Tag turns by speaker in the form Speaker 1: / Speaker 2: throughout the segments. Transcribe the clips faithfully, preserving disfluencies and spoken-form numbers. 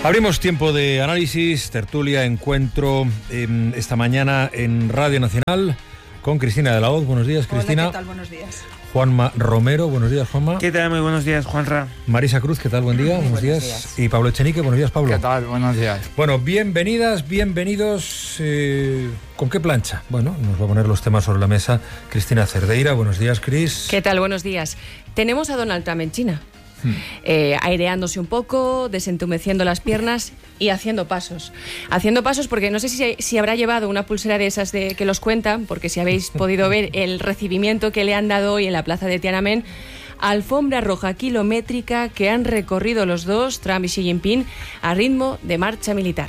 Speaker 1: Abrimos tiempo de análisis, tertulia, encuentro eh, esta mañana en Radio Nacional con Cristina de la Hoz. Buenos días, Cristina.
Speaker 2: Hola, ¿qué tal? Buenos días.
Speaker 1: Juanma Romero. Buenos días, Juanma.
Speaker 3: ¿Qué tal? Muy buenos días, Juanra.
Speaker 1: Marisa Cruz, ¿qué tal? Buen día. Buenos, buenos días. días. Y Pablo Echenique. Buenos días, Pablo.
Speaker 4: ¿Qué tal? Buenos días.
Speaker 1: Bueno, bienvenidas, bienvenidos. Eh, ¿Con qué plancha? Bueno, nos va a poner los temas sobre la mesa Cristina Cerdeira. Buenos días, Cris.
Speaker 2: ¿Qué tal? Buenos días. Tenemos a Donald Trump en China. Eh, aireándose un poco, desentumeciendo las piernas y haciendo pasos. Haciendo pasos porque no sé si, si habrá llevado una pulsera de esas de que los cuentan, porque si habéis podido ver el recibimiento que le han dado hoy en la plaza de Tiananmen, alfombra roja kilométrica que han recorrido los dos, Trump y Xi Jinping, a ritmo de marcha militar.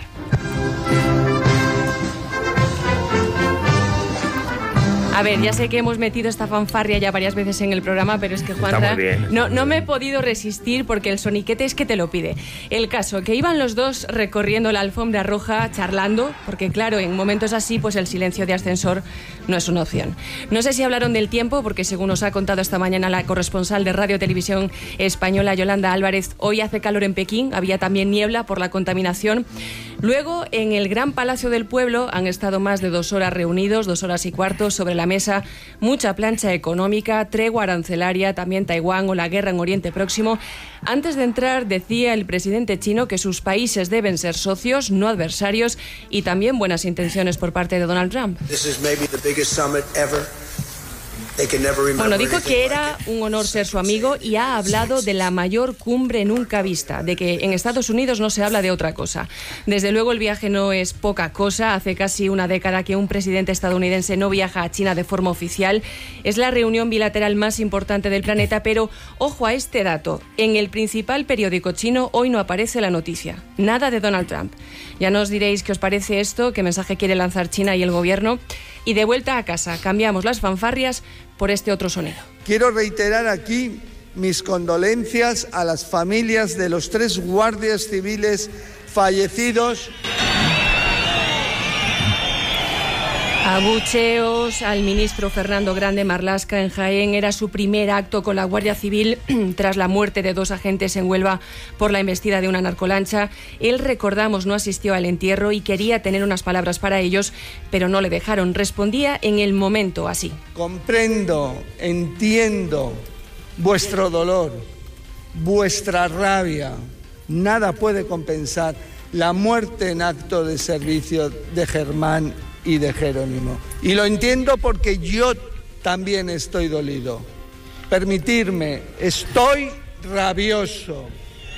Speaker 2: A ver, ya sé que hemos metido esta fanfarria ya varias veces en el programa, pero es que, Juanra, no, no me he podido resistir porque el soniquete es que te lo pide. El caso, que iban los dos recorriendo la alfombra roja, charlando, porque claro, en momentos así, pues el silencio de ascensor no es una opción. No sé si hablaron del tiempo, porque según nos ha contado esta mañana la corresponsal de Radio Televisión Española, Yolanda Álvarez, hoy hace calor en Pekín, había también niebla por la contaminación. Luego, en el Gran Palacio del Pueblo, han estado más de dos horas reunidos, dos horas y cuarto, sobre la mesa, mucha plancha económica, tregua arancelaria, también Taiwán o la guerra en Oriente Próximo. Antes de entrar, decía el presidente chino que sus países deben ser socios, no adversarios, y también buenas intenciones por parte de Donald Trump. Bueno, dijo que era un honor ser su amigo y ha hablado de la mayor cumbre nunca vista, de que en Estados Unidos no se habla de otra cosa. Desde luego el viaje no es poca cosa, hace casi una década que un presidente estadounidense no viaja a China de forma oficial. Es la reunión bilateral más importante del planeta, pero ojo a este dato, en el principal periódico chino hoy no aparece la noticia, nada de Donald Trump. Ya nos diréis qué os parece esto, qué mensaje quiere lanzar China y el gobierno. Y de vuelta a casa, cambiamos las fanfarrias por este otro sonido.
Speaker 5: Quiero reiterar aquí mis condolencias a las familias de los tres guardias civiles fallecidos.
Speaker 2: Abucheos al ministro Fernando Grande Marlaska en Jaén. Era su primer acto con la Guardia Civil tras la muerte de dos agentes en Huelva por la embestida de una narcolancha. Él, recordamos, no asistió al entierro y quería tener unas palabras para ellos, pero no le dejaron. Respondía en el momento así.
Speaker 5: Comprendo, entiendo vuestro dolor, vuestra rabia. Nada puede compensar la muerte en acto de servicio de Germán y de Jerónimo. Y lo entiendo porque yo también estoy dolido. Permitirme, estoy rabioso.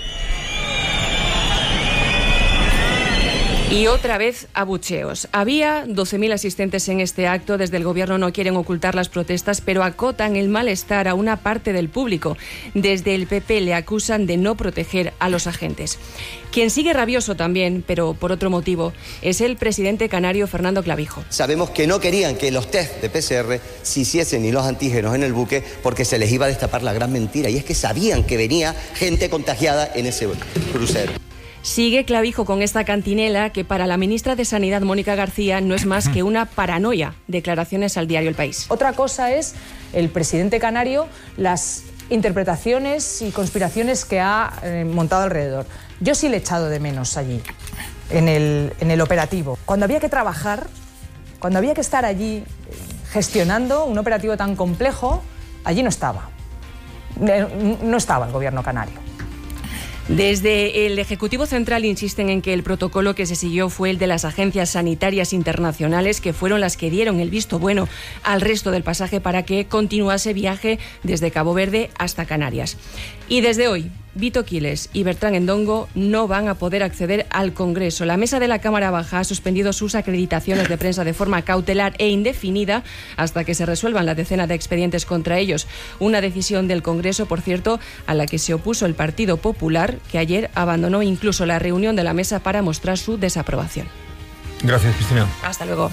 Speaker 2: Y otra vez abucheos. Había doce mil asistentes en este acto. Desde el gobierno no quieren ocultar las protestas, pero acotan el malestar a una parte del público. Desde el P P le acusan de no proteger a los agentes. Quien sigue rabioso también, pero por otro motivo, es el presidente canario Fernando Clavijo.
Speaker 6: Sabemos que no querían que los test de P C R se hiciesen ni los antígenos en el buque porque se les iba a destapar la gran mentira, y es que sabían que venía gente contagiada en ese crucero.
Speaker 2: Sigue Clavijo con esta cantinela que para la ministra de Sanidad, Mónica García, no es más que una paranoia. Declaraciones al diario El País.
Speaker 7: Otra cosa es el presidente canario, las interpretaciones y conspiraciones que ha eh, montado alrededor. Yo sí le he echado de menos allí, en el, en el operativo. Cuando había que trabajar, cuando había que estar allí gestionando un operativo tan complejo, allí no estaba. No estaba el gobierno canario.
Speaker 2: Desde el Ejecutivo Central insisten en que el protocolo que se siguió fue el de las agencias sanitarias internacionales, que fueron las que dieron el visto bueno al resto del pasaje para que continuase viaje desde Cabo Verde hasta Canarias. Y desde hoy, Vito Quiles y Bertrán Endongo no van a poder acceder al Congreso. La mesa de la Cámara Baja ha suspendido sus acreditaciones de prensa de forma cautelar e indefinida hasta que se resuelvan la decena de expedientes contra ellos. Una decisión del Congreso, por cierto, a la que se opuso el Partido Popular, que ayer abandonó incluso la reunión de la mesa para mostrar su desaprobación.
Speaker 1: Gracias, Cristina.
Speaker 2: Hasta luego.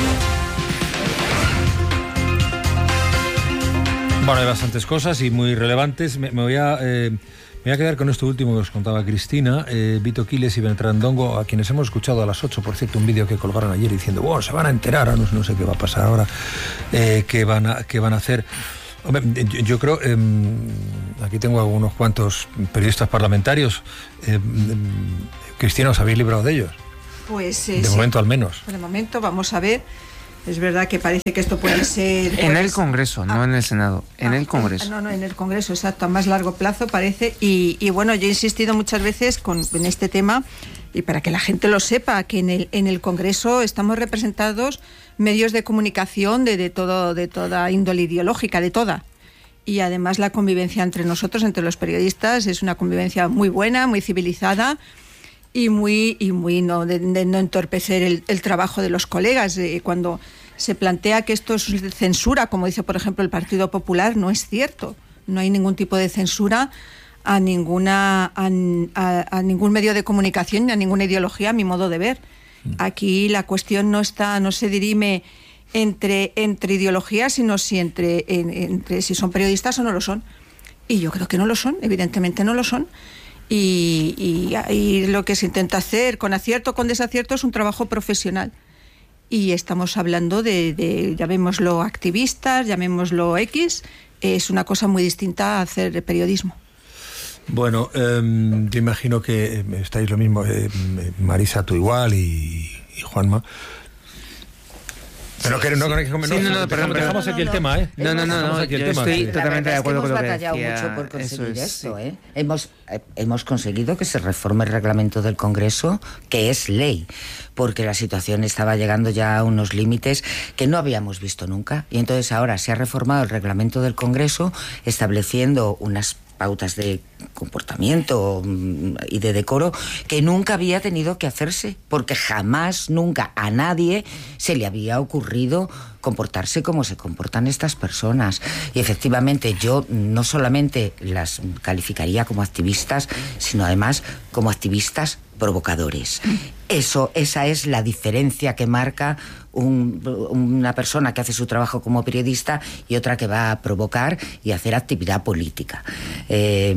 Speaker 1: Bueno, hay bastantes cosas y muy relevantes. Me, me voy a... Eh... Me voy a quedar con esto último que os contaba Cristina. eh, Vito Quiles y Bertrán Endongo, a quienes hemos escuchado a las ocho, por cierto, un vídeo que colgaron ayer diciendo, bueno, se van a enterar, no, no sé qué va a pasar ahora, eh, qué, van a, qué van a hacer. Hombre, yo, yo creo, eh, aquí tengo a unos cuantos periodistas parlamentarios. Eh, eh, Cristina, ¿os habéis librado de ellos?
Speaker 3: Pues eh,
Speaker 1: de
Speaker 3: sí.
Speaker 1: momento al menos.
Speaker 3: De momento, vamos a ver. Es verdad que parece que esto puede ser...
Speaker 4: En
Speaker 3: pues,
Speaker 4: el Congreso, ah, no en el Senado, en
Speaker 3: ah,
Speaker 4: el Congreso.
Speaker 3: No, no, en el Congreso, exacto, a más largo plazo parece. Y, y bueno, yo he insistido muchas veces con, en este tema, y para que la gente lo sepa, que en el, en el Congreso estamos representados medios de comunicación de, de, todo, de toda índole ideológica, de toda. Y además la convivencia entre nosotros, entre los periodistas, es una convivencia muy buena, muy civilizada, y muy y muy no de, de no entorpecer el, el trabajo de los colegas. Eh, cuando se plantea que esto es censura, como dice por ejemplo el Partido Popular, no es cierto. No hay ningún tipo de censura a ninguna a, a, a ningún medio de comunicación ni a ninguna ideología, a mi modo de ver. Aquí la cuestión no está no se dirime entre entre ideologías, sino si entre en, entre si son periodistas o no lo son. Y yo creo que no lo son, evidentemente no lo son. Y, y, y lo que se intenta hacer, con acierto o con desacierto, es un trabajo profesional. Y estamos hablando de, de, llamémoslo activistas, llamémoslo X, es una cosa muy distinta a hacer periodismo.
Speaker 1: Bueno, eh, yo imagino que estáis lo mismo, eh, Marisa, tú igual, y, y Juanma. Pero que no, no, no, no,
Speaker 4: sí, no, no, perdón,
Speaker 1: dejamos aquí el tema, ¿eh?
Speaker 4: No, no, no, no,
Speaker 1: aquí el
Speaker 4: yo
Speaker 1: tema,
Speaker 4: estoy
Speaker 1: sí.
Speaker 4: totalmente de acuerdo con lo que decía.
Speaker 8: Hemos batallado mucho por conseguir
Speaker 4: es,
Speaker 8: esto,
Speaker 4: sí.
Speaker 8: ¿eh? Hemos, eh, hemos conseguido que se reforme el reglamento del Congreso, que es ley, porque la situación estaba llegando ya a unos límites que no habíamos visto nunca. Y entonces ahora se ha reformado el reglamento del Congreso, estableciendo unas pautas de comportamiento y de decoro que nunca había tenido que hacerse, porque jamás, nunca a nadie se le había ocurrido comportarse como se comportan estas personas. Y efectivamente yo no solamente las calificaría como activistas, sino además como activistas provocadores. Eso, esa es la diferencia que marca un, una persona que hace su trabajo como periodista y otra que va a provocar y hacer actividad política. Eh,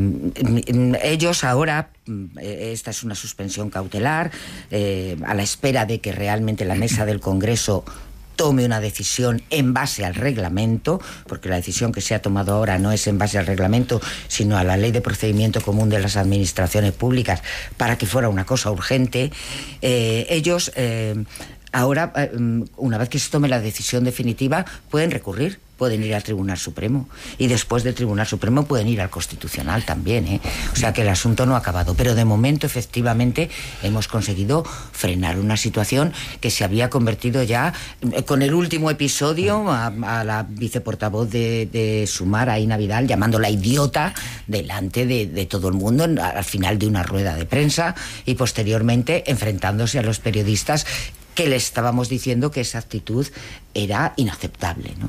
Speaker 8: ellos ahora, esta es una suspensión cautelar, eh, a la espera de que realmente la mesa del Congreso tome una decisión en base al reglamento, porque la decisión que se ha tomado ahora no es en base al reglamento, sino a la Ley de Procedimiento Común de las Administraciones Públicas, para que fuera una cosa urgente. Eh, ellos eh, ahora, eh, una vez que se tome la decisión definitiva, pueden recurrir, pueden ir al Tribunal Supremo, y después del Tribunal Supremo pueden ir al Constitucional también, ¿eh? O sea que el asunto no ha acabado, pero de momento efectivamente hemos conseguido frenar una situación que se había convertido ya, eh, con el último episodio, a, a la viceportavoz de, de Sumar, a Ina Vidal, llamándola idiota delante de, de todo el mundo al final de una rueda de prensa, y posteriormente enfrentándose a los periodistas que le estábamos diciendo que esa actitud era inaceptable, ¿no?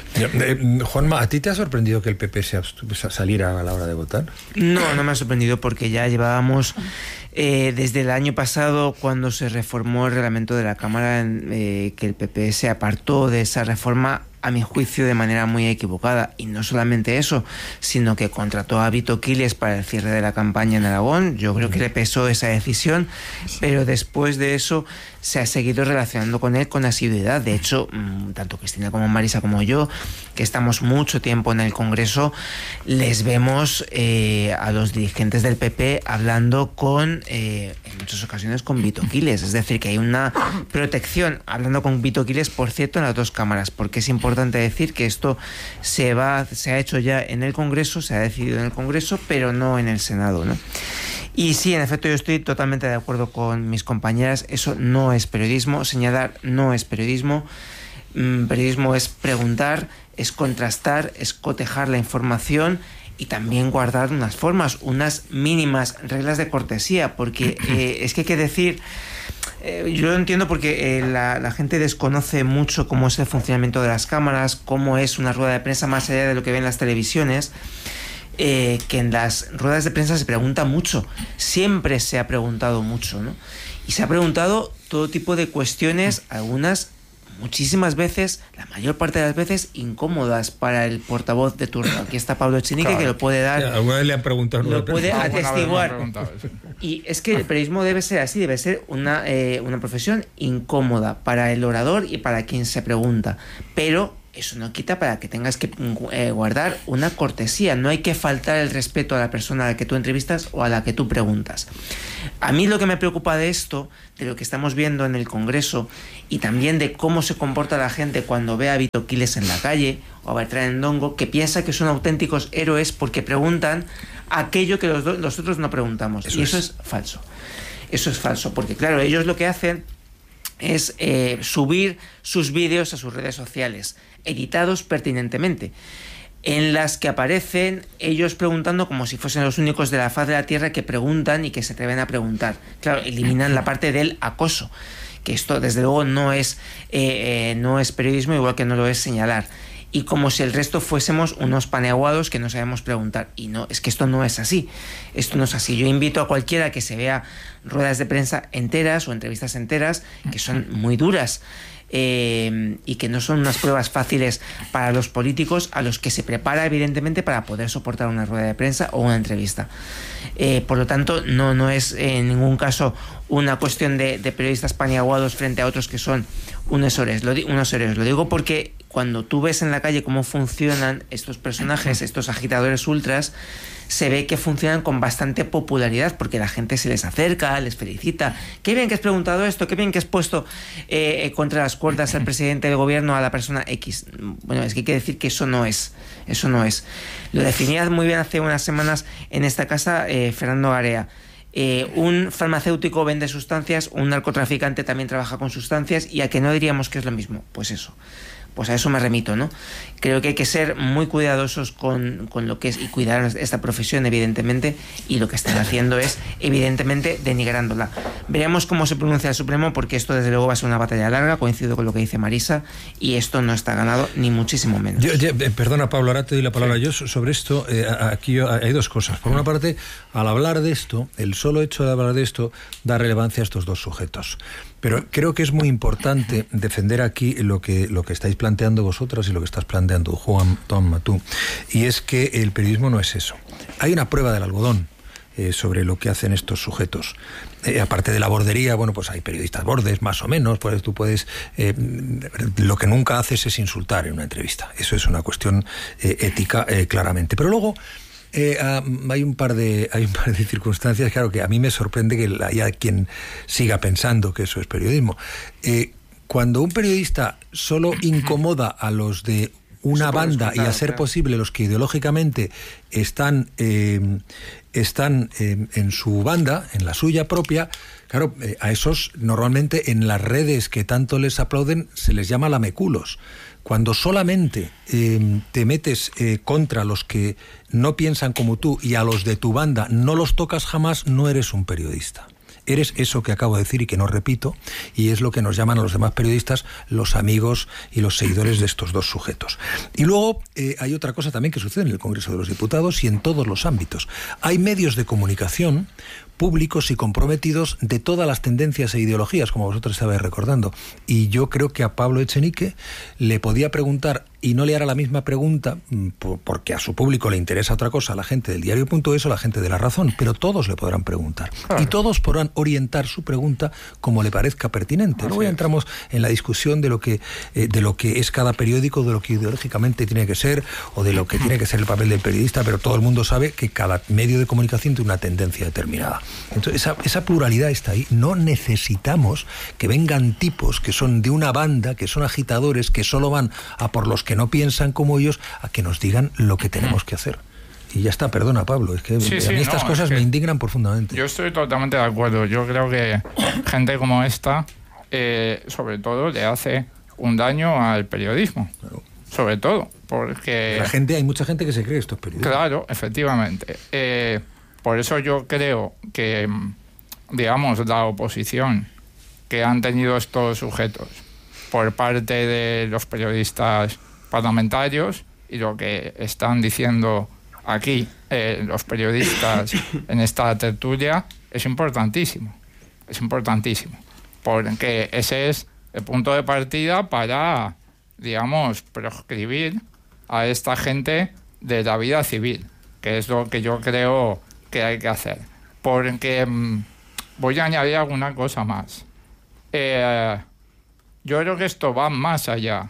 Speaker 1: Eh, Juanma, ¿a ti te ha sorprendido que el P P se saliera a la hora de votar?
Speaker 4: No, no me ha sorprendido porque ya llevábamos eh, desde el año pasado, cuando se reformó el reglamento de la Cámara, eh, que el P P se apartó de esa reforma, a mi juicio, de manera muy equivocada. Y no solamente eso, sino que contrató a Vito Quiles para el cierre de la campaña en Aragón. Yo creo que le pesó esa decisión, pero después de eso se ha seguido relacionando con él con asiduidad. De hecho, tanto Cristina como Marisa como yo, que estamos mucho tiempo en el Congreso, les vemos eh, a los dirigentes del P P hablando con, eh, en muchas ocasiones, con Vito Quiles. Es decir, que hay una protección, hablando con Vito Quiles, por cierto, en las dos cámaras, porque es importante importante decir que esto se va, se ha hecho ya en el Congreso, se ha decidido en el Congreso, pero no en el Senado, ¿no? Y sí, en efecto, yo estoy totalmente de acuerdo con mis compañeras. Eso no es periodismo. Señalar no es periodismo. Mm, periodismo es preguntar, es contrastar, es cotejar la información y también guardar unas formas, unas mínimas reglas de cortesía, porque eh, es que hay que decir... Eh, yo lo entiendo porque eh, la, la gente desconoce mucho cómo es el funcionamiento de las cámaras, cómo es una rueda de prensa más allá de lo que ven las televisiones, eh, que en las ruedas de prensa se pregunta mucho, siempre se ha preguntado mucho, ¿no? Y se ha preguntado todo tipo de cuestiones, algunas muchísimas veces, la mayor parte de las veces, incómodas para el portavoz de turno. Aquí está Pablo Echenique, claro, que lo puede dar.
Speaker 1: Alguna vez le han preguntado.
Speaker 4: Lo puede atestiguar. Y es que el periodismo debe ser así, debe ser una, eh, una profesión incómoda para el orador y para quien se pregunta. Pero eso no quita para que tengas que eh, guardar una cortesía. No hay que faltar el respeto a la persona a la que tú entrevistas o a la que tú preguntas. A mí lo que me preocupa de esto, de lo que estamos viendo en el Congreso y también de cómo se comporta la gente cuando ve a Vito Quiles en la calle o a Bertrand Ndongo, que piensa que son auténticos héroes porque preguntan aquello que los, los otros no preguntamos. Eso y eso es. es falso. Eso es falso, porque claro, ellos lo que hacen es eh, subir sus vídeos a sus redes sociales, editados pertinentemente, en las que aparecen ellos preguntando como si fuesen los únicos de la faz de la Tierra que preguntan y que se atreven a preguntar. Claro, eliminan la parte del acoso, que esto desde luego no es, eh, eh, no es periodismo, igual que no lo es señalar. Y como si el resto fuésemos unos paneaguados que no sabemos preguntar. Y no, es que esto no es así. Esto no es así. Yo invito a cualquiera que se vea ruedas de prensa enteras o entrevistas enteras, que son muy duras. Eh, y que no son unas pruebas fáciles para los políticos a los que se prepara evidentemente para poder soportar una rueda de prensa o una entrevista. Eh, por lo tanto, no, no es en ningún caso una cuestión de, de periodistas paniaguados frente a otros que son unos héroes. Lo, unos héroes. Lo digo porque cuando tú ves en la calle cómo funcionan estos personajes, estos agitadores ultras, se ve que funcionan con bastante popularidad porque la gente se les acerca, les felicita. Qué bien que has preguntado esto, qué bien que has puesto eh, contra las cuerdas al presidente del gobierno, a la persona X. Bueno, es que hay que decir que eso no es. Eso no es. Lo definía muy bien hace unas semanas en esta casa eh, Fernando Garea. Eh, un farmacéutico vende sustancias, un narcotraficante también trabaja con sustancias, y a que no diríamos que es lo mismo. Pues eso. Pues a eso me remito, ¿no? Creo que hay que ser muy cuidadosos con, con lo que es y cuidar esta profesión, evidentemente, y lo que están haciendo es, evidentemente, denigrándola. Veremos cómo se pronuncia el Supremo, porque esto, desde luego, va a ser una batalla larga, coincido con lo que dice Marisa, y esto no está ganado, ni muchísimo menos.
Speaker 1: Yo, yo, eh, perdona, Pablo, ahora te doy la palabra. Sí. Yo sobre esto, eh, aquí yo, hay dos cosas. Por una parte, al hablar de esto, el solo hecho de hablar de esto da relevancia a estos dos sujetos. Pero creo que es muy importante defender aquí lo que, lo que estáis planteando vosotras y lo que estás planteando Juan Tom Matú, y es que el periodismo no es eso. Hay una prueba del algodón eh, sobre lo que hacen estos sujetos. Eh, aparte de la bordería, bueno, pues hay periodistas bordes, más o menos, pues tú puedes... Eh, lo que nunca haces es insultar en una entrevista. Eso es una cuestión eh, ética, eh, claramente. Pero luego... Eh, uh, hay un par de hay un par de circunstancias, claro, que a mí me sorprende que haya quien siga pensando que eso es periodismo. Eh, cuando un periodista solo incomoda a los de una banda y a ser posible los que ideológicamente están eh, están eh, en su banda, en la suya propia, claro, eh, a esos normalmente en las redes que tanto les aplauden se les llama lameculos. Cuando solamente eh, te metes eh, contra los que no piensan como tú y a los de tu banda no los tocas jamás, no eres un periodista. Eres eso que acabo de decir y que no repito, y es lo que nos llaman a los demás periodistas los amigos y los seguidores de estos dos sujetos. Y luego eh, hay otra cosa también que sucede en el Congreso de los Diputados y en todos los ámbitos. Hay medios de comunicación públicos y comprometidos de todas las tendencias e ideologías, como vosotros estabais recordando. Y yo creo que a Pablo Echenique le podía preguntar, y no le hará la misma pregunta, porque a su público le interesa otra cosa, a la gente del diario punto es o la gente de La Razón, pero todos le podrán preguntar. Claro. Y todos podrán orientar su pregunta como le parezca pertinente. Luego ya entramos en la discusión de lo que eh, de lo que es cada periódico, de lo que ideológicamente tiene que ser, o de lo que tiene que ser el papel del periodista, pero todo el mundo sabe que cada medio de comunicación tiene una tendencia determinada. Entonces, esa, esa pluralidad está ahí. No necesitamos que vengan tipos que son de una banda, que son agitadores, que solo van a por los que no piensan como ellos, a que nos digan lo que tenemos que hacer. Y ya está, perdona, Pablo, es que sí, a mí sí, estas no, cosas es que me indignan profundamente.
Speaker 9: Yo estoy totalmente de acuerdo. Yo creo que gente como esta, eh, sobre todo, le hace un daño al periodismo. Claro. Sobre todo, porque...
Speaker 1: La gente, hay mucha gente que se cree estos periodistas.
Speaker 9: Claro, efectivamente. Eh, por eso yo creo que, digamos, la oposición que han tenido estos sujetos por parte de los periodistas parlamentarios y lo que están diciendo aquí eh, los periodistas en esta tertulia es importantísimo, es importantísimo, porque ese es el punto de partida para, digamos, proscribir a esta gente de la vida civil, que es lo que yo creo que hay que hacer. Porque mmm, voy a añadir alguna cosa más. Eh, yo creo que esto va más allá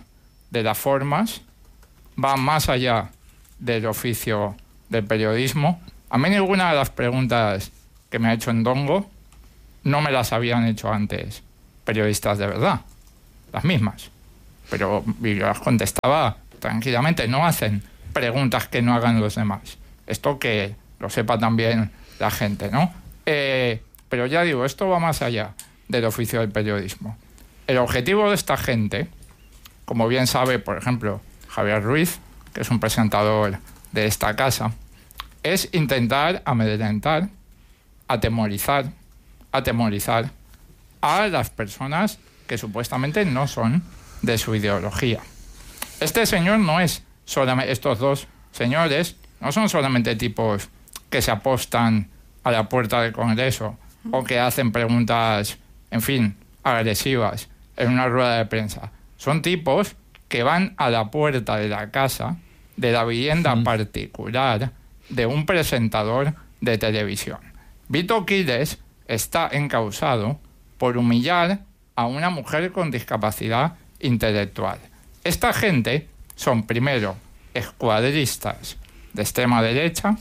Speaker 9: de las formas, va más allá del oficio del periodismo. A mí ninguna de las preguntas que me ha hecho Ndongo no me las habían hecho antes periodistas de verdad, las mismas. Pero yo las contestaba tranquilamente, no hacen preguntas que no hagan los demás. Esto que lo sepa también la gente, ¿no? Eh, pero ya digo, esto va más allá del oficio del periodismo. El objetivo de esta gente, como bien sabe, por ejemplo, Javier Ruiz, que es un presentador de esta casa, es intentar amedrentar, atemorizar, atemorizar a las personas que supuestamente no son de su ideología. Este señor no es solamente, estos dos señores no son solamente tipos que se apostan a la puerta del Congreso o que hacen preguntas, en fin, agresivas en una rueda de prensa. Son tipos que van a la puerta de la casa, de la vivienda sí. particular de un presentador de televisión. Vito Quiles está encausado por humillar a una mujer con discapacidad intelectual. Esta gente son, primero, escuadristas de extrema derecha,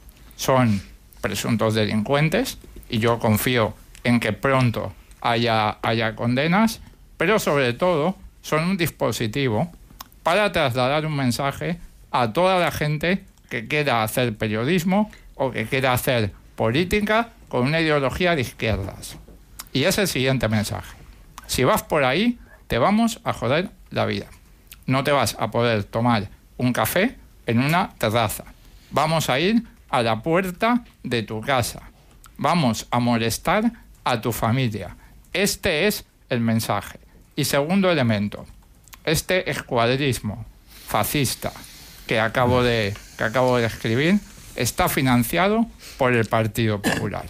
Speaker 9: son presuntos delincuentes, y yo confío en que pronto haya, haya condenas, pero sobre todo son un dispositivo para trasladar un mensaje a toda la gente que quiera hacer periodismo o que quiera hacer política con una ideología de izquierdas. Y es el siguiente mensaje: si vas por ahí, te vamos a joder la vida. No te vas a poder tomar un café en una terraza. Vamos a ir a la puerta de tu casa. Vamos a molestar a tu familia. Este es el mensaje. Y segundo elemento, este escuadrismo fascista que acabo de, que acabo de describir está financiado por el Partido Popular.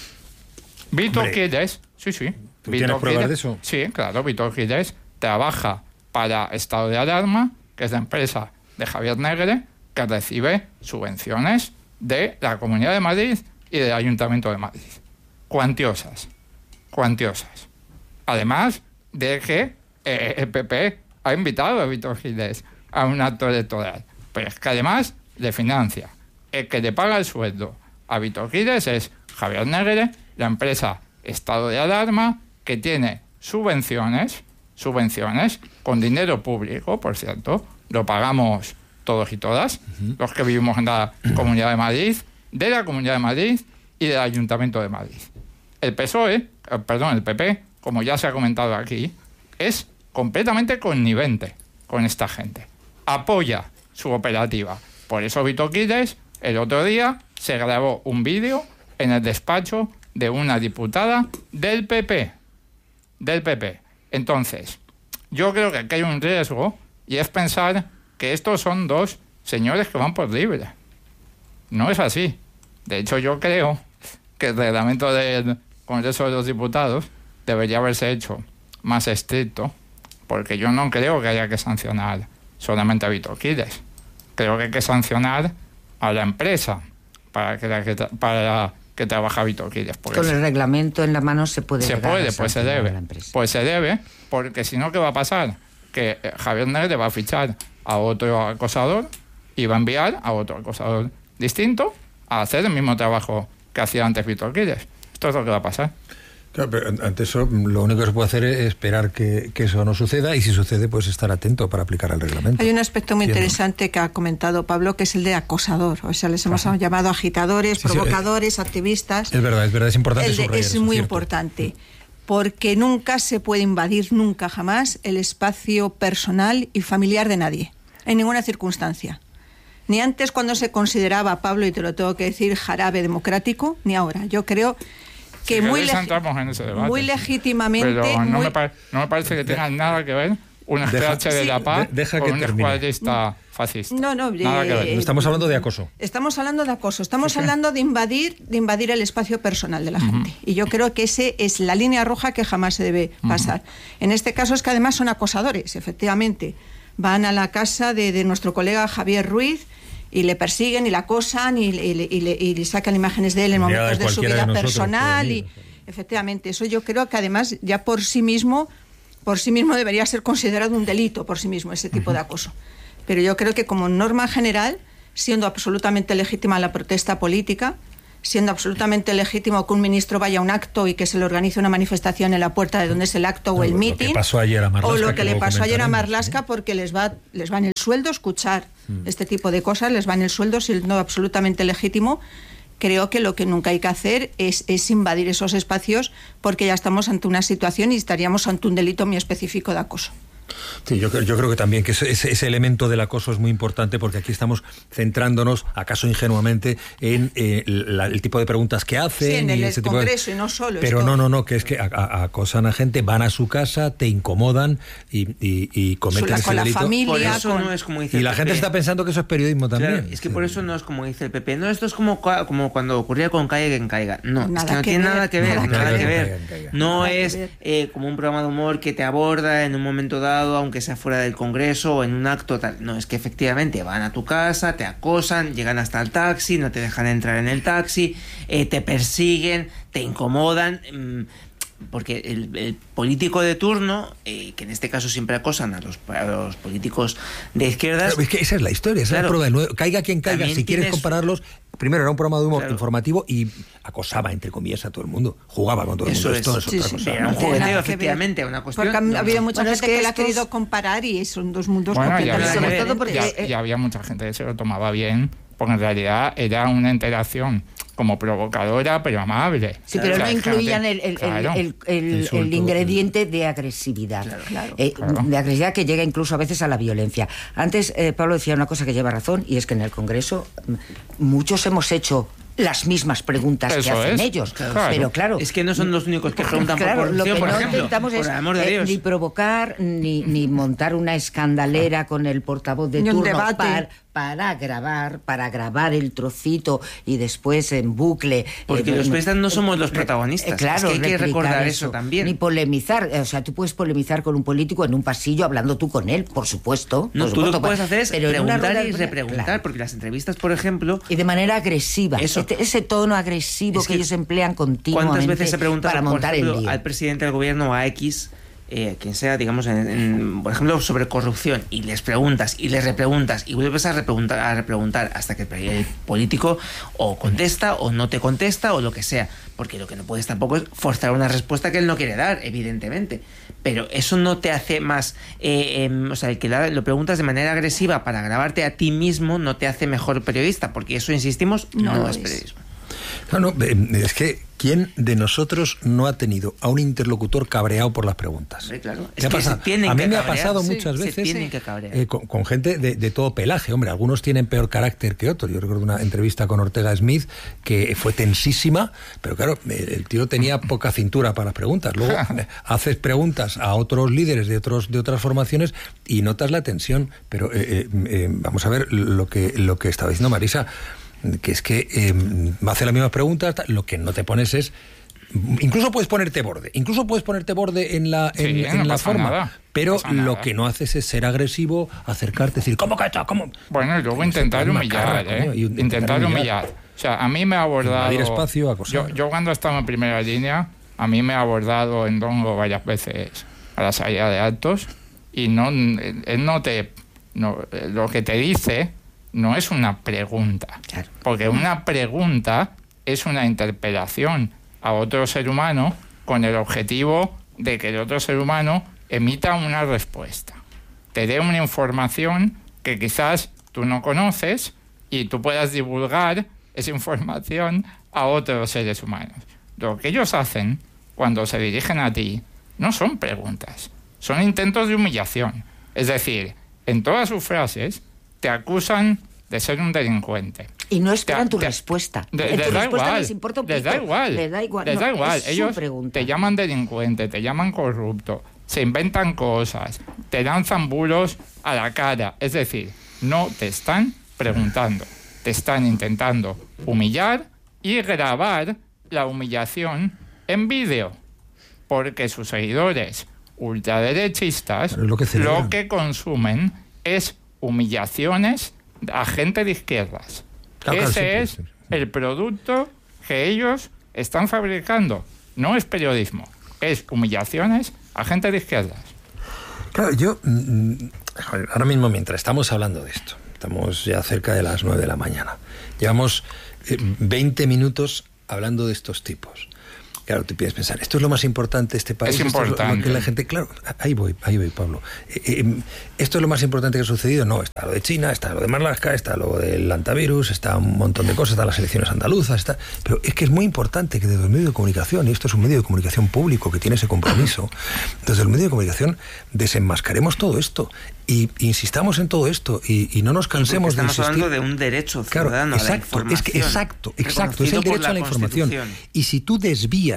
Speaker 9: Vito Quiles, sí, sí.
Speaker 1: ¿Tú Vito tienes pruebas de eso?
Speaker 9: Sí, claro, Vito Quiles trabaja para Estado de Alarma, que es la empresa de Javier Negre, que recibe subvenciones de la Comunidad de Madrid y del Ayuntamiento de Madrid. Cuantiosas, cuantiosas. Además de que eh, el P P ha invitado a Vito Quiles a un acto electoral. Pero es que además le financia. El que le paga el sueldo a Vito Quiles es Javier Negre, la empresa Estado de Alarma, que tiene subvenciones, subvenciones con dinero público, por cierto, lo pagamos todos y todas, uh-huh. los que vivimos en la Comunidad de Madrid, de la Comunidad de Madrid y del Ayuntamiento de Madrid. El P S O E, eh, perdón, el P P, como ya se ha comentado aquí, es completamente connivente con esta gente. Apoya su operativa. Por eso Vito Quiles, el otro día, se grabó un vídeo en el despacho de una diputada del P P. Del P P. Entonces, yo creo que aquí hay un riesgo, y es pensar que estos son dos señores que van por libre. No es así. De hecho, yo creo que el reglamento del Congreso de los Diputados debería haberse hecho más estricto, porque yo no creo que haya que sancionar solamente a Vito Quiles. Creo que hay que sancionar a la empresa para que, la que, tra- para que trabaja Vito Quiles.
Speaker 8: Con el reglamento en la mano se puede
Speaker 9: Se puede, pues se debe. Pues se debe, porque si no, ¿qué va a pasar? Que Javier Negre va a fichar a otro acosador y va a enviar a otro acosador distinto a hacer el mismo trabajo que hacía antes Vito Quiles. Esto es lo que va a pasar.
Speaker 1: Claro, pero ante eso lo único que se puede hacer es esperar que, que eso no suceda, y si sucede, pues estar atento para aplicar el reglamento.
Speaker 3: Hay un aspecto muy
Speaker 1: Entiendo.
Speaker 3: interesante que ha comentado Pablo, que es el de acosador. O sea, les hemos Ajá. llamado agitadores, sí, provocadores, sí, es, activistas.
Speaker 1: Es verdad, es verdad, es importante
Speaker 3: el de,
Speaker 1: subrayar
Speaker 3: Es
Speaker 1: eso,
Speaker 3: muy
Speaker 1: cierto.
Speaker 3: importante, porque nunca se puede invadir, nunca jamás, el espacio personal y familiar de nadie, en ninguna circunstancia. Ni antes, cuando se consideraba, Pablo, y te lo tengo que decir, jarabe democrático, ni ahora. Yo creo que
Speaker 9: si
Speaker 3: muy,
Speaker 9: legi- en ese debate,
Speaker 3: muy legítimamente...
Speaker 9: Pero no,
Speaker 3: muy...
Speaker 9: Me pare- no me parece que tenga nada que ver un S P H de
Speaker 3: sí,
Speaker 9: la paz
Speaker 1: de, deja
Speaker 9: con
Speaker 1: que
Speaker 9: un
Speaker 1: termine.
Speaker 9: escuadrista fascista.
Speaker 3: No, no,
Speaker 9: nada que ver.
Speaker 3: eh,
Speaker 1: Estamos hablando de acoso.
Speaker 3: Estamos hablando de acoso, estamos
Speaker 9: Sí, sí.
Speaker 3: hablando de invadir, de invadir el espacio personal de la uh-huh. gente. Y yo creo que ese es la línea roja que jamás se debe pasar. Uh-huh. En este caso es que además son acosadores, efectivamente. Van a la casa de, de nuestro colega Javier Ruiz y le persiguen y le acosan y, y, y, y, le, y le sacan imágenes de él en momentos de su vida de nosotros, personal y efectivamente, eso yo creo que además ya por sí mismo por sí mismo debería ser considerado un delito por sí mismo, ese tipo uh-huh. de acoso. Pero yo creo que como norma general, siendo absolutamente legítima la protesta política, siendo absolutamente legítimo que un ministro vaya a un acto y que se le organice una manifestación en la puerta de donde es el acto no, o el mitin, o lo que, que le pasó ayer a Marlaska, ¿sí? porque les va, les va en el sueldo escuchar mm. este tipo de cosas, les va en el sueldo siendo absolutamente legítimo. Creo que lo que nunca hay que hacer es, es invadir esos espacios, porque ya estamos ante una situación y estaríamos ante un delito muy específico de acoso.
Speaker 1: Sí, yo, yo creo que también que ese, ese elemento del acoso es muy importante, porque aquí estamos centrándonos, acaso ingenuamente, en eh, la, el tipo de preguntas que hacen.
Speaker 3: Sí, en el
Speaker 1: y ese
Speaker 3: Congreso
Speaker 1: tipo de...
Speaker 3: y no solo.
Speaker 1: Pero
Speaker 3: esto...
Speaker 1: no, no, no, que es que a, a, acosan a gente, van a su casa, te incomodan y, y, y cometen
Speaker 3: la,
Speaker 1: ese
Speaker 3: con
Speaker 1: delito.
Speaker 3: La familia,
Speaker 4: por eso
Speaker 3: con...
Speaker 4: no es como dice
Speaker 1: y
Speaker 4: el
Speaker 1: la
Speaker 4: P P.
Speaker 1: gente está pensando que eso es periodismo también.
Speaker 4: Claro, es que por eso no es como dice el P P. No, esto es como, como cuando ocurría con Caiga quien caiga. No,
Speaker 3: nada
Speaker 4: es que no
Speaker 3: que
Speaker 4: tiene
Speaker 3: ver,
Speaker 4: nada que ver,
Speaker 3: nada,
Speaker 4: nada
Speaker 3: que
Speaker 4: que ver.
Speaker 1: Caiga, caiga.
Speaker 4: No
Speaker 3: nada
Speaker 4: es eh, como un programa de humor que te aborda en un momento dado, aunque sea fuera del Congreso o en un acto tal. No, es que efectivamente van a tu casa, te acosan, llegan hasta el taxi, no te dejan entrar en el taxi, eh, te persiguen, te incomodan. Mmm, porque el, el político de turno, eh, que en este caso siempre acosan a los, a los políticos de izquierdas...
Speaker 1: Claro, es que esa es la historia, esa claro, es la prueba del nuevo. Caiga quien caiga, si quieres compararlos... Primero era un programa de humor claro. informativo y acosaba, entre comillas, a todo el mundo. Jugaba con todo el
Speaker 4: eso
Speaker 1: mundo.
Speaker 4: Es.
Speaker 1: Esto es
Speaker 3: sí,
Speaker 1: otra
Speaker 3: sí,
Speaker 1: cosa.
Speaker 4: Era un jugueteo, efectivamente, una cuestión...
Speaker 3: Porque ha no, habido mucha
Speaker 7: bueno,
Speaker 3: gente
Speaker 7: es que
Speaker 3: que la ha
Speaker 7: estos...
Speaker 3: querido comparar y son dos mundos
Speaker 9: bueno,
Speaker 3: completamente
Speaker 9: diferentes.
Speaker 3: sobre todo porque...
Speaker 9: Ya, ya había mucha gente que se lo tomaba bien, porque en realidad era una interacción como provocadora, pero amable.
Speaker 8: Sí, pero
Speaker 9: o sea,
Speaker 8: no incluían
Speaker 9: gente,
Speaker 8: el, el,
Speaker 9: claro,
Speaker 8: el, el, el, el ingrediente de agresividad.
Speaker 3: Claro, claro,
Speaker 8: eh,
Speaker 9: claro.
Speaker 8: De agresividad que llega incluso a veces a la violencia. Antes eh, Pablo decía una cosa que lleva razón, y es que en el Congreso muchos hemos hecho las mismas preguntas
Speaker 9: Eso
Speaker 8: que hacen
Speaker 9: es.
Speaker 8: ellos.
Speaker 9: Claro.
Speaker 8: Pero claro...
Speaker 4: Es que no son los únicos que preguntan
Speaker 8: claro,
Speaker 4: por
Speaker 8: lo
Speaker 4: corrupción,
Speaker 8: que
Speaker 4: por
Speaker 8: no
Speaker 4: ejemplo.
Speaker 8: intentamos
Speaker 4: Por
Speaker 8: es
Speaker 4: el amor de
Speaker 8: eh,
Speaker 4: Dios.
Speaker 8: ni provocar, ni, ni montar una escandalera con el portavoz de
Speaker 3: Ni un
Speaker 8: turno
Speaker 3: debate.
Speaker 8: para, para grabar, para grabar el trocito y después en bucle.
Speaker 4: Porque
Speaker 8: eh,
Speaker 4: los periodistas no
Speaker 8: eh,
Speaker 4: somos los protagonistas.
Speaker 8: Eh, claro,
Speaker 4: es que hay que recordar
Speaker 8: eso,
Speaker 4: eso también.
Speaker 8: Ni polemizar. O sea, tú puedes polemizar con un político en un pasillo hablando tú con él, por supuesto.
Speaker 4: No,
Speaker 8: por
Speaker 4: tú
Speaker 8: supuesto,
Speaker 4: lo que puedes hacer es
Speaker 8: pero en una
Speaker 4: preguntar
Speaker 8: rueda-
Speaker 4: y repreguntar,
Speaker 8: claro.
Speaker 4: porque las entrevistas, por ejemplo...
Speaker 8: Y de manera agresiva.
Speaker 4: Eso.
Speaker 8: Este, ese tono agresivo
Speaker 4: Es
Speaker 8: que,
Speaker 4: que
Speaker 8: ellos emplean continuamente
Speaker 4: ¿Cuántas veces se pregunta,
Speaker 8: para
Speaker 4: por
Speaker 8: montar
Speaker 4: ejemplo,
Speaker 8: el lío?
Speaker 4: al presidente del gobierno o a X, eh, quien sea, digamos, en, en, por ejemplo, sobre corrupción, y les preguntas y les repreguntas y vuelves a repreguntar, a repreguntar hasta que el político o contesta o no te contesta o lo que sea, porque lo que no puedes tampoco es forzar una respuesta que él no quiere dar, evidentemente, pero eso no te hace más, eh, eh, o sea, el que lo preguntas de manera agresiva para grabarte a ti mismo no te hace mejor periodista, porque eso, insistimos, no, no es periodismo.
Speaker 1: No, no, es que ¿quién de nosotros no ha tenido a un interlocutor cabreado por las preguntas?
Speaker 4: Sí, claro.
Speaker 1: ¿Qué
Speaker 4: Es
Speaker 1: ha
Speaker 4: que
Speaker 1: pasado?
Speaker 4: se tienen
Speaker 1: A mí
Speaker 4: que
Speaker 1: me ha
Speaker 4: cabrear,
Speaker 1: pasado
Speaker 4: sí,
Speaker 1: muchas
Speaker 4: se
Speaker 1: veces
Speaker 4: tienen que cabrear.
Speaker 1: eh, con, con gente de, de todo pelaje. Hombre, algunos tienen peor carácter que otros. Yo recuerdo una entrevista con Ortega Smith que fue tensísima, pero claro, el tío tenía poca cintura para las preguntas. Luego haces preguntas a otros líderes de otros de otras formaciones y notas la tensión. Pero eh, eh, vamos a ver lo que, lo que estaba diciendo Marisa, que es que eh, me hace las mismas preguntas, lo que no te pones es... Incluso puedes ponerte borde, incluso puedes ponerte borde en la, en,
Speaker 9: sí,
Speaker 1: en
Speaker 9: no
Speaker 1: la
Speaker 9: pasa
Speaker 1: forma,
Speaker 9: nada,
Speaker 1: pero
Speaker 9: pasa
Speaker 1: lo
Speaker 9: nada.
Speaker 1: que no haces es ser agresivo, acercarte, decir, ¿cómo que está? ¿Cómo?
Speaker 9: Bueno, y luego
Speaker 1: Pues
Speaker 9: intentar
Speaker 1: una
Speaker 9: humillar,
Speaker 1: cara,
Speaker 9: ¿eh?
Speaker 1: coño, y un-
Speaker 9: intentar
Speaker 1: intentar
Speaker 9: humillar. O sea, a mí me ha abordado...
Speaker 1: Invadir espacio, acosar.
Speaker 9: yo, yo cuando estaba en primera línea, a mí me ha abordado en Dongo varias veces a la salida de actos y no, él no te... No, lo que te dice no es una pregunta,
Speaker 8: Claro.
Speaker 9: porque una pregunta es una interpelación a otro ser humano con el objetivo de que el otro ser humano emita una respuesta, te dé una información que quizás tú no conoces y tú puedas divulgar esa información a otros seres humanos. Lo que ellos hacen cuando se dirigen a ti no son preguntas, son intentos de humillación. Es decir, en todas sus frases te acusan de ser un delincuente.
Speaker 8: Y no esperan
Speaker 9: Te-
Speaker 8: tu
Speaker 9: te-
Speaker 8: respuesta.
Speaker 9: De-
Speaker 8: En
Speaker 9: les
Speaker 8: tu
Speaker 9: da
Speaker 8: respuesta
Speaker 9: igual,
Speaker 8: les importa un
Speaker 9: les da
Speaker 8: pito.
Speaker 9: igual,
Speaker 8: Les da igual.
Speaker 9: les
Speaker 8: No,
Speaker 9: da igual.
Speaker 8: es su
Speaker 9: Ellos
Speaker 8: pregunta.
Speaker 9: te llaman delincuente, te llaman corrupto, se inventan cosas, te lanzan bulos a la cara. Es decir, no te están preguntando, te están intentando humillar y grabar la humillación en vídeo, porque sus seguidores ultraderechistas
Speaker 1: Pero es lo que celebran.
Speaker 9: lo que consumen es humillaciones a gente de izquierdas.
Speaker 1: Claro, claro,
Speaker 9: Ese
Speaker 1: sí, sí,
Speaker 9: es
Speaker 1: sí.
Speaker 9: el producto que ellos están fabricando. No es periodismo, es humillaciones a gente de izquierdas.
Speaker 1: Claro, yo ahora mismo, mientras estamos hablando de esto, estamos ya cerca de las nueve de la mañana, llevamos veinte minutos hablando de estos tipos. Claro, te pides pensar, esto es lo más importante de este país.
Speaker 9: Es importante.
Speaker 1: Esto es lo que la gente, claro, ahí voy, ahí voy, Pablo. Eh, eh, esto es lo más importante que ha sucedido. No, está lo de China, está lo de Marlaska, está lo del antivirus, está un montón de cosas, están las elecciones andaluzas, está. Pero es que es muy importante que desde el medio de comunicación, y esto es un medio de comunicación público que tiene ese compromiso, desde el medio de comunicación desenmascaremos todo esto y insistamos en todo esto y, y no nos cansemos de insistir.
Speaker 4: Estamos hablando de un derecho ciudadano,
Speaker 1: claro, exacto,
Speaker 4: a la información.
Speaker 1: Es que, exacto, exacto, es el derecho a la información. Y si tú desvías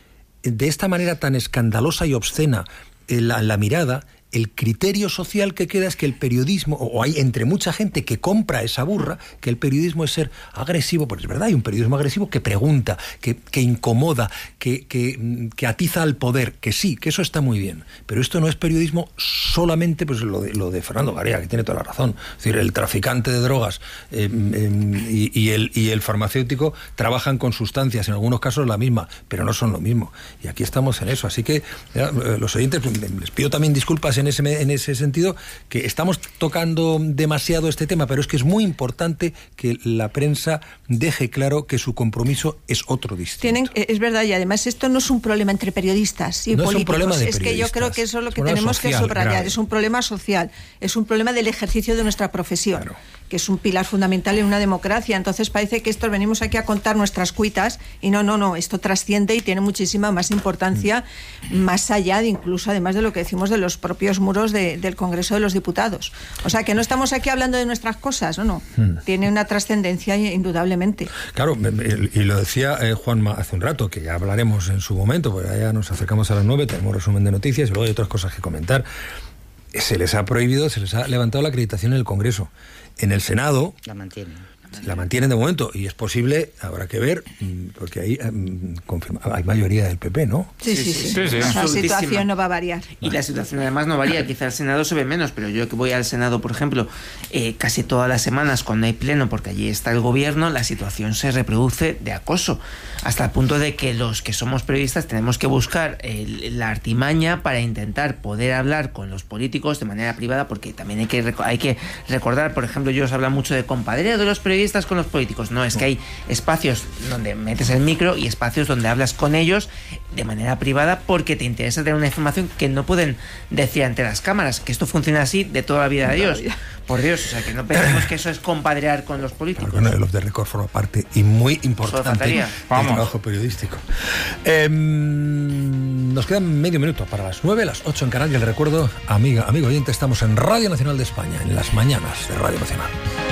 Speaker 1: de esta manera tan escandalosa y obscena la, la mirada, el criterio social que queda es que el periodismo, o hay entre mucha gente que compra esa burra, que el periodismo es ser agresivo, porque es verdad, hay un periodismo agresivo que pregunta, que, que incomoda, que, que, que atiza al poder, que sí, que eso está muy bien, pero esto no es periodismo solamente, pues lo de, lo de Fernando Garea, que tiene toda la razón, es decir, el traficante de drogas eh, eh, y, y, el, y el farmacéutico trabajan con sustancias, en algunos casos la misma, pero no son lo mismo, y aquí estamos en eso, así que ya, los oyentes, les pido también disculpas en ese, en ese sentido, que estamos tocando demasiado este tema, pero es que es muy importante que la prensa deje claro que su compromiso es otro distinto.
Speaker 3: Tienen, es verdad, y además esto no es un problema entre periodistas y
Speaker 1: no
Speaker 3: políticos,
Speaker 1: es un problema de
Speaker 3: es que yo creo que eso es lo que tenemos social, que subrayar, grave. Es un problema social, es un problema del ejercicio de nuestra profesión, claro, que es un pilar fundamental en una democracia. Entonces parece que estos venimos aquí a contar nuestras cuitas y no, no, no, esto trasciende y tiene muchísima más importancia, mm. más allá de incluso, además de lo que decimos de los propios muros de, del Congreso de los Diputados. O sea, que no estamos aquí hablando de nuestras cosas, no, no, mm. tiene una trascendencia indudablemente.
Speaker 1: Claro, y lo decía eh, Juanma hace un rato, que ya hablaremos en su momento, porque ya nos acercamos a las nueve, tenemos resumen de noticias y luego hay otras cosas que comentar. Se les ha prohibido, se les ha levantado la acreditación en el Congreso. En el Senado
Speaker 8: la mantienen.
Speaker 1: La mantienen de momento y es posible, habrá que ver, porque ahí um, confirma, hay mayoría del P P, ¿no?
Speaker 3: Sí, sí, sí. sí, sí. La situación no va a variar.
Speaker 4: Y la situación además no varía, quizá el Senado se ve menos, pero yo que voy al Senado, por ejemplo, eh, casi todas las semanas cuando hay pleno, porque allí está el gobierno, la situación se reproduce de acoso, hasta el punto de que los que somos periodistas tenemos que buscar el, la artimaña para intentar poder hablar con los políticos de manera privada, porque también hay que, hay que recordar, por ejemplo, yo os hablo mucho de compadreo de los periodistas con los políticos. No, es que hay espacios donde metes el micro y espacios donde hablas con ellos de manera privada porque te interesa tener una información que no pueden decir ante las cámaras, que esto funciona así de toda la vida de Dios. Por Dios, o sea, que no pensemos que eso es compadrear con los políticos.
Speaker 1: Bueno, el off the record forma parte y muy importante del trabajo periodístico. Eh, nos quedan medio minuto para las nueve, las ocho en Canarias. Le recuerdo, amiga, amigo oyente, estamos en Radio Nacional de España, en las mañanas de Radio Nacional.